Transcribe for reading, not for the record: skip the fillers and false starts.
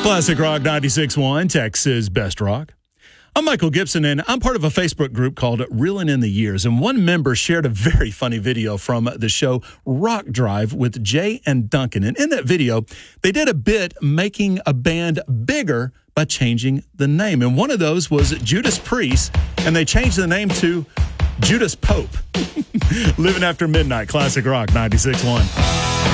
Classic Rock 96.1, Texas Best Rock. I'm Michael Gibson, and I'm part of a Facebook group called Reelin' in the Years. And one member shared a very funny video from the show Rock Drive with Jay and Duncan. And in that video, they did a bit making a band bigger by changing the name. And one of those was Judas Priest, and they changed the name to Judas Pope. Living After Midnight, Classic Rock 96.1.